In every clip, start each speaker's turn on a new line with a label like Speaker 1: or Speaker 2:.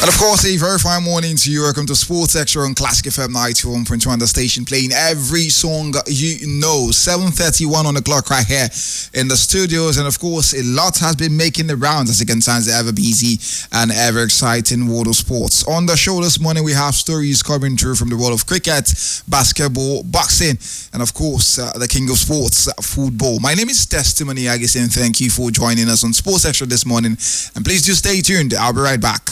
Speaker 1: And of course, a very fine morning to you. Welcome to Sports Extra on Classic FM 91.1, the station playing every song you know. 7:31 on the clock right here in the studios. And of course, a lot has been making the rounds as it concerns the ever busy and ever exciting world of sports. On the show this morning, we have stories coming through from the world of cricket, basketball, boxing, and of course, the king of sports, football. My name is Testimony Agis, and thank you for joining us on Sports Extra this morning. And please do stay tuned. I'll be right back.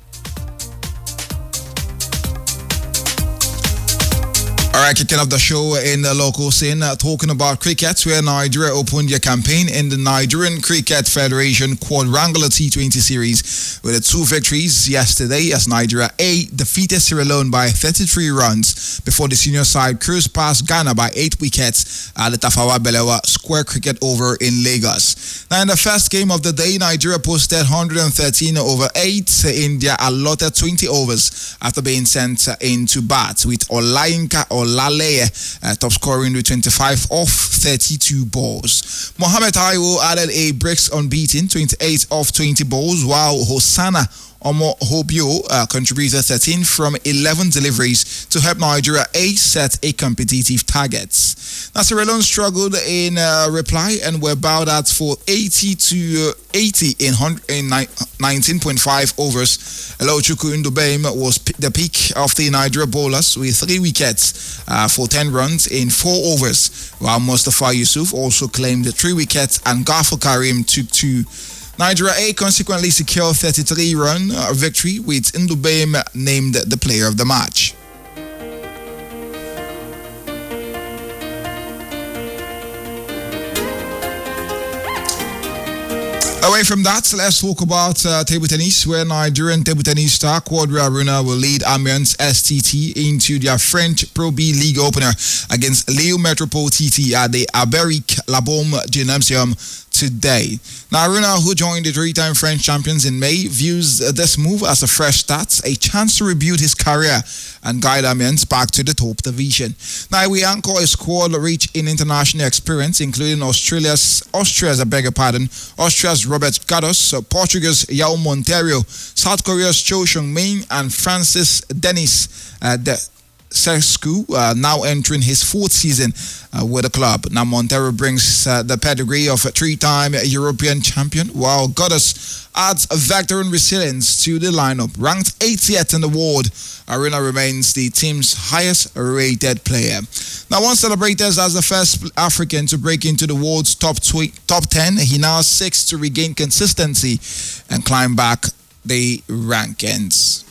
Speaker 1: Alright, kicking off the show in the local scene, talking about cricket, where Nigeria opened their campaign in the Nigerian Cricket Federation Quadrangular T20 series with 2 victories yesterday as Nigeria A defeated Sierra Leone by 33 runs before the senior side cruised past Ghana by 8 wickets at the Tafawa Balewa Square Cricket Oval in Lagos. Now, in the first game of the day, Nigeria posted 113 over 8 in their allotted 20 overs after being sent into bat with Olayinka Olaleye top scoring with 25 off 32 balls. Mohamed Taiwo added a breaks unbeaten 28 off 20 balls, while Hosanna Omo Hobio contributed 13 from 11 deliveries to help Nigeria A set a competitive target. Now, Sierra Leone struggled in reply and were bowed out for 80 to 80 in 19.5 overs. Elochukwu Ndubem was the peak of the Nigeria bowlers with 3 wickets for 10 runs in 4 overs, while Mustafa Yusuf also claimed 3 wickets and Gaffer Karim took 2. Nigeria A consequently secured 33-run victory with Ndubem named the player of the match. Away from that, let's talk about table tennis, where Nigerian table tennis star Quadri Aruna will lead Amiens STT into their French Pro B League opener against Lille Metropole TT at the Alberic Labaume Gymnasium today. Now, Aruna, who joined the 3-time French champions in May, views this move as a fresh start, a chance to rebuild his career and guide Amiens back to the top division. Now, we anchor a squad rich in international experience, including Austria's Robert Gados, Portugal's Yao Monteiro, South Korea's Cho Seung-min, and Francis Denis Sescu, now entering his 4th season with the club. Now, Montero brings the pedigree of a 3-time European champion, while Goddess adds a veteran resilience to the lineup. Ranked 80th in the world, Aruna remains the team's highest rated player. Now, once celebrated as the first African to break into the world's top 10, he now seeks to regain consistency and climb back the rankings.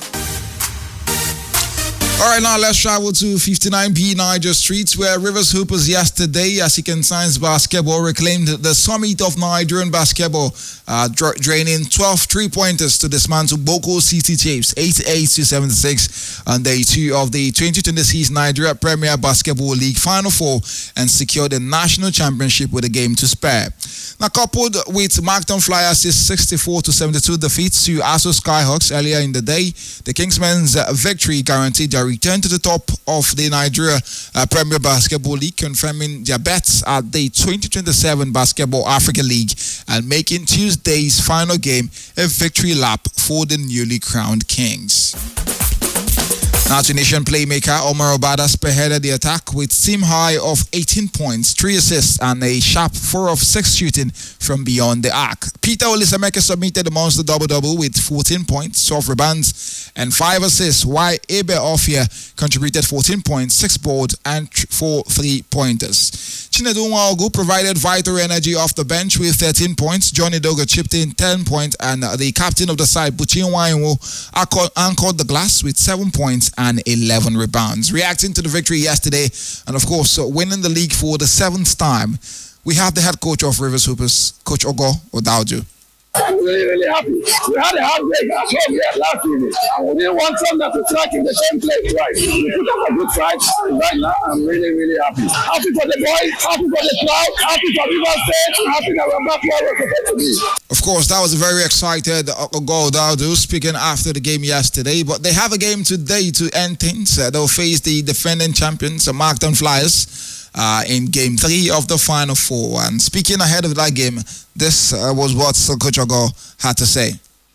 Speaker 1: Alright, now let's travel to 59B Niger Street, where Rivers Hoopers yesterday, as he consigns basketball, reclaimed the summit of Nigerian basketball, draining 12 3-pointers to dismantle Boko City Chiefs 88-76 on day 2 of the 2026 Nigeria Premier Basketball League Final 4 and secured the national championship with a game to spare. Now, coupled with Markton Flyers' 64-72 defeat to Aso Skyhawks earlier in the day, the Kingsmen's victory guaranteed their return to the top of the Nigeria Premier Basketball League, confirming their bets at the 2027 Basketball Africa League and making Tuesday's final game a victory lap for the newly crowned Kings. Now, Tunisian playmaker Omar Obada spearheaded the attack with team high of 18 points, 3 assists, and a sharp 4 of 6 shooting from beyond the arc. Peter Olisameke submitted the monster double-double with 14 points, 12 rebounds, and 5 assists, while Ebe Ofia contributed 14 points, 6 boards, and 4 3-pointers. Chinedu Nwaogu provided vital energy off the bench with 13 points. Johnny Doga chipped in 10 points, and the captain of the side, Buchin Wainwo, anchored the glass with 7 points and 11 rebounds. Reacting to the victory yesterday, and of course, winning the league for the 7th time, we have the head coach of Rivers Hoopers, Coach Ogo Odauju.
Speaker 2: I'm really happy. We had a heartbreak at home here last evening, and we didn't want them to track in the same place twice. We put up a good fight, and right now I'm really happy. Happy for the boys, happy for the crowd, happy for Rivers State, happy that we're back where we're supposed to be.
Speaker 1: Of course, that was a very excited Ogo Odauju speaking after the game yesterday, but they have a game today to end things. They'll face the defending champions, Markton Flyers, in Game 3 of the Final 4. And speaking ahead of that game, this was what Coach Ogo had to say.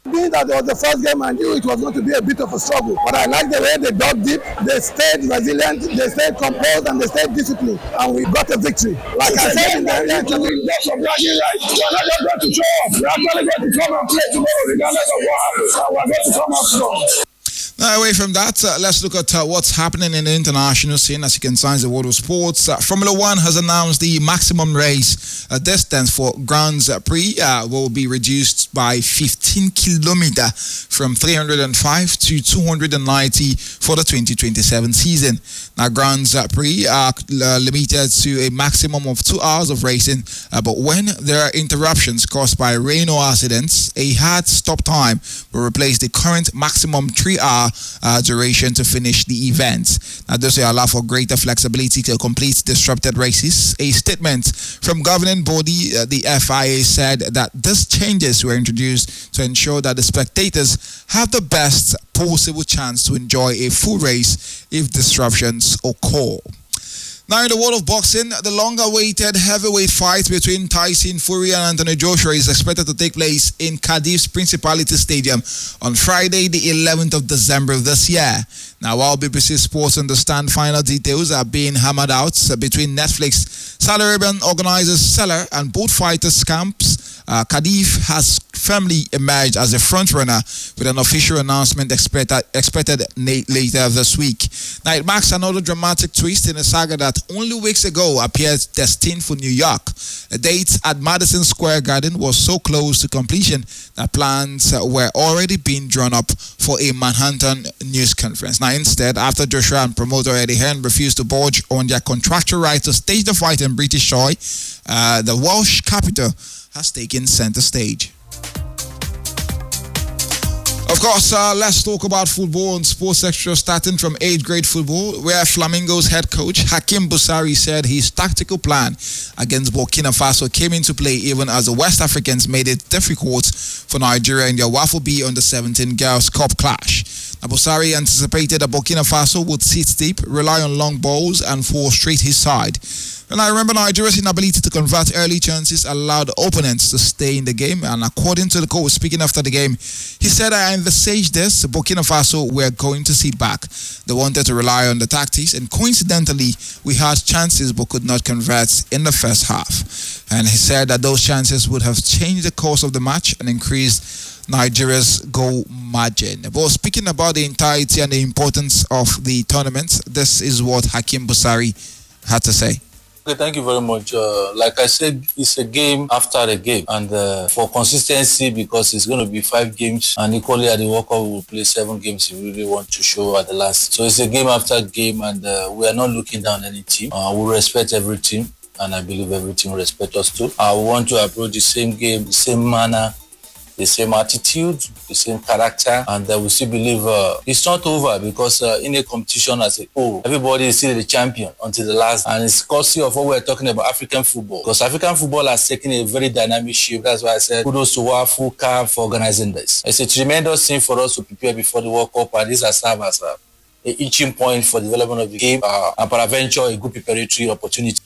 Speaker 2: Being that it was the first game, I knew it was going to be a bit of a struggle. But I like the way they dug deep, they stayed resilient, they stayed composed, and they stayed disciplined. And we got a victory. Like I said in the interview, we're not just going to show up. We're actually going to come and play tomorrow, regardless of what happens. And we're going to come out strong.
Speaker 1: Now, away from that, let's look at what's happening in the international scene as you can sign the world of sports. Formula One has announced the maximum race distance for Grand Prix will be reduced by 15 kilometers from 305 to 290 for the 2027 season. Now, Grand Prix are limited to a maximum of 2 hours of racing, but when there are interruptions caused by rain or accidents, a hard stop time will replace the current maximum 3-hour duration to finish the event. Now, this will allow for greater flexibility to complete disrupted races. A statement from governing body, the FIA, said that these changes were introduced to ensure that the spectators have the best possible chance to enjoy a full race if disruptions occur. Now, in the world of boxing, the long-awaited heavyweight fight between Tyson Fury and Anthony Joshua is expected to take place in Cardiff's Principality Stadium on Friday, the 11th of December of this year. Now, while BBC Sports understand final details are being hammered out between Netflix, Saudi Arabian organizers Seller and both fighters' camps, Cardiff has firmly emerged as a front-runner with an official announcement expected later this week. Now, it marks another dramatic twist in a saga that only weeks ago appeared destined for New York. A date at Madison Square Garden was so close to completion that plans were already being drawn up for a Manhattan news conference. Now, instead, after Joshua and promoter Eddie Hearn refused to budge on their contractual right to stage the fight in British soil, the Welsh capital has taken center stage. Of course, let's talk about football and sports extra, starting from 8th grade football, where Flamingo's head coach Hakim Busari said his tactical plan against Burkina Faso came into play even as the West Africans made it difficult for Nigeria in their Waffle B Under-17 Girls Cup clash. Now, Busari anticipated that Burkina Faso would sit deep, rely on long balls, and frustrate his side. And I remember Nigeria's inability to convert early chances allowed opponents to stay in the game. And according to the coach speaking after the game, he said, I envisaged this. Burkina Faso were going to sit back. They wanted to rely on the tactics. And coincidentally, we had chances but could not convert in the first half. And he said that those chances would have changed the course of the match and increased Nigeria's goal margin. But speaking about the entirety and the importance of the tournament, this is what Hakim Busari had to say.
Speaker 3: Okay, thank you very much. Like I said, it's a game after a game, and for consistency, because it's going to be 5 games, and equally at the World Cup, we will play 7 games if we really want to show at the last. So it's a game after game, and we are not looking down any team. We respect every team, and I believe every team respects us too. We want to approach the same game, the same manner, the same attitude, the same character, and we still believe it's not over, because in a competition as a whole, everybody is still the champion until the last, and it's courtesy of what we're talking about, African football, because African football has taken a very dynamic shape. That's why I said kudos to Wafu CAF for organizing this. It's a tremendous thing for us to prepare before the World Cup, and this has served as a itching point for development of the game, and peradventure a good preparatory opportunity.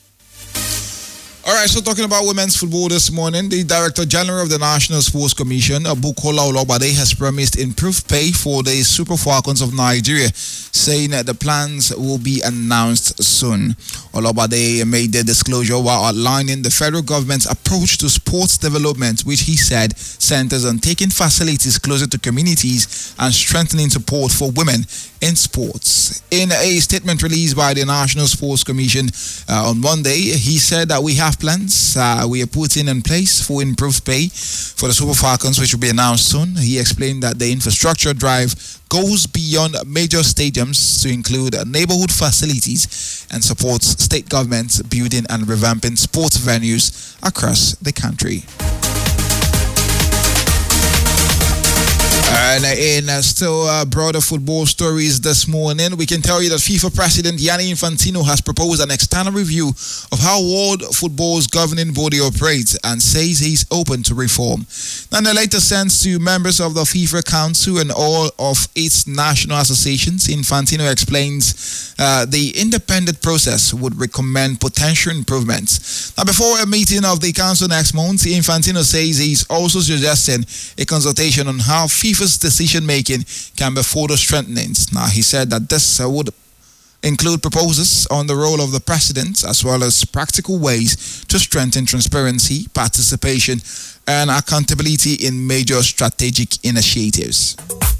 Speaker 1: All right, so talking about women's football this morning, the Director General of the National Sports Commission, Bukola Olobade, has promised improved pay for the Super Falcons of Nigeria, saying that the plans will be announced soon. Olobade made the disclosure while outlining the federal government's approach to sports development, which he said centers on taking facilities closer to communities and strengthening support for women in sports. In a statement released by the National Sports Commission on Monday, he said that we have plans we are putting in place for improved pay for the Super Falcons, which will be announced soon. He explained that the infrastructure drive goes beyond major stadiums to include neighborhood facilities and supports state governments building and revamping sports venues across the country. And in still broader football stories this morning, we can tell you that FIFA President Gianni Infantino has proposed an external review of how world football's governing body operates and says he's open to reform. Now, in a letter sent to members of the FIFA Council and all of its national associations, Infantino explains the independent process would recommend potential improvements. Now, before a meeting of the council next month, Infantino says he's also suggesting a consultation on how FIFA's decision-making can be further strengthened. Now, he said that this would include proposals on the role of the president, as well as practical ways to strengthen transparency, participation, and accountability in major strategic initiatives.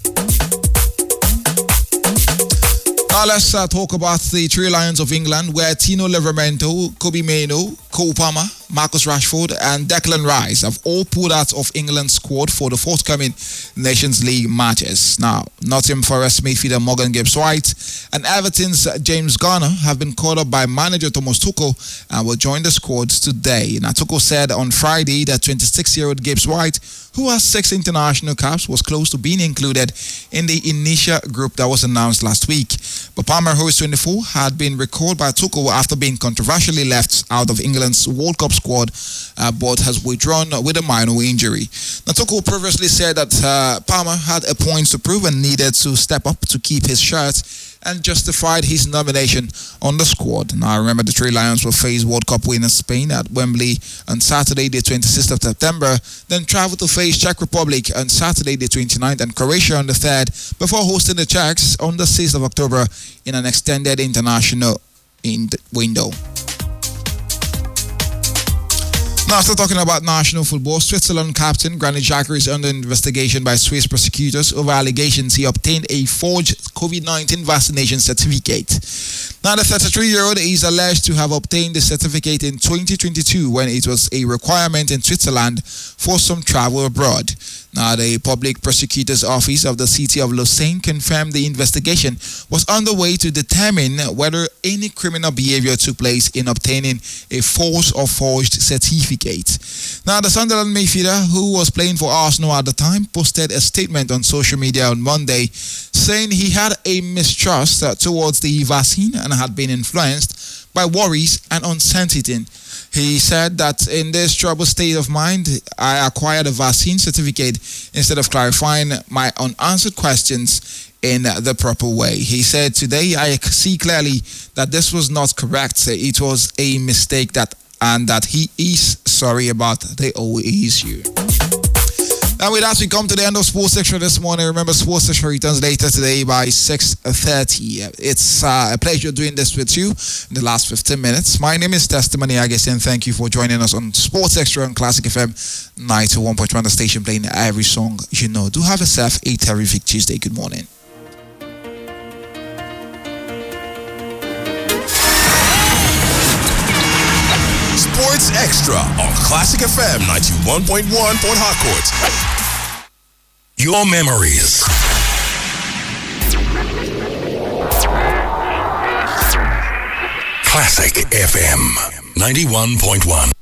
Speaker 1: Now let's talk about the Three Lions of England, where Tino Livramento, Kobe Mainoo, Cole Palmer, Marcus Rashford and Declan Rice have all pulled out of England's squad for the forthcoming Nations League matches. Now, Nottingham Forest midfielder Morgan Gibbs-White and Everton's James Garner have been called up by manager Thomas Tuchel and will join the squad today. Now, Tuchel said on Friday that 26-year-old Gibbs-White, who has 6 international caps, was close to being included in the initial group that was announced last week. But Palmer, who is 24, had been recalled by Tuchel after being controversially left out of England's World Cup squad, but has withdrawn with a minor injury. Now, Tuchel previously said that Palmer had a point to prove and needed to step up to keep his shirt, and justified his nomination on the squad. Now, remember, the Three Lions will face World Cup winners Spain at Wembley on Saturday, the 26th of September, then travel to face Czech Republic on Saturday, the 29th, and Croatia on the 3rd, before hosting the Czechs on the 6th of October in an extended international window. Now, still talking about national football, Switzerland captain Granit Xhaka is under investigation by Swiss prosecutors over allegations he obtained a forged COVID-19 vaccination certificate. Now, the 33-year-old is alleged to have obtained the certificate in 2022 when it was a requirement in Switzerland for some travel abroad. Now, the public prosecutor's office of the city of Lausanne confirmed the investigation was underway to determine whether any criminal behavior took place in obtaining a false or forged certificate. Now, the Sunderland midfielder, who was playing for Arsenal at the time, posted a statement on social media on Monday saying he had a mistrust towards the vaccine and had been influenced by worries and uncertainty. He said that in this troubled state of mind, I acquired a vaccine certificate instead of clarifying my unanswered questions in the proper way. He said, today I see clearly that this was not correct. It was a mistake and that he is sorry about the whole issue. And with that, we come to the end of Sports Extra this morning. Remember, Sports Extra returns later today by 6:30. It's a pleasure doing this with you in the last 15 minutes. My name is Testimony Agis, and thank you for joining us on Sports Extra on Classic FM 91.1, the station playing every song you know. Do have yourself a terrific Tuesday. Good morning.
Speaker 4: Sports Extra on Classic FM 91.1 Port Harcourt. Your memories. Classic FM 91.1.